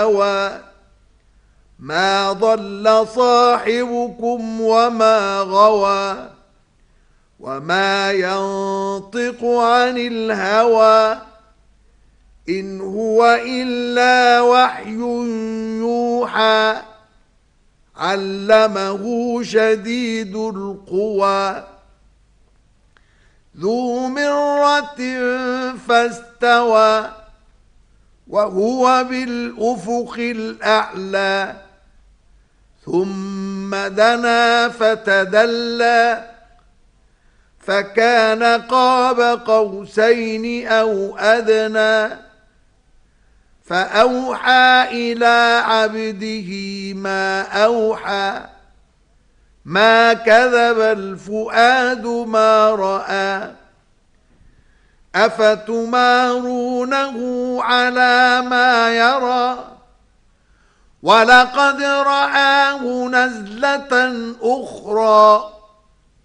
استوى ما ضل صاحبكم وما غوى وما ينطق عن الهوى إن هو إلا وحي يوحى علمه شديد القوى ذو مرة فاستوى وهو بالأفق الأعلى ثم دنا فتدلى فكان قاب قوسين أو أدنى فأوحى إلى عبده ما أوحى ما كذب الفؤاد ما رأى أفتمارونه على ما يرى ولقد رآه نزلة أخرى